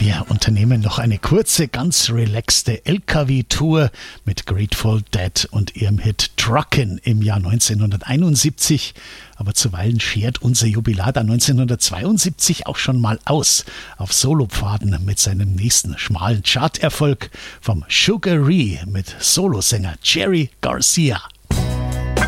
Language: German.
Wir unternehmen noch eine kurze, ganz relaxte LKW-Tour mit Grateful Dead und ihrem Hit Truckin' im Jahr 1971. Aber zuweilen schert unser Jubilar da 1972 auch schon mal aus auf Solopfaden mit seinem nächsten schmalen Charterfolg vom Sugaree mit Solosänger Jerry Garcia.